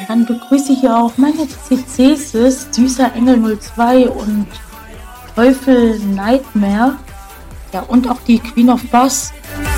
dann begrüße ich hier auch meine CCs, Süßer Engel 02 und Teufel Nightmare. Ja, und auch die Queen of Bass.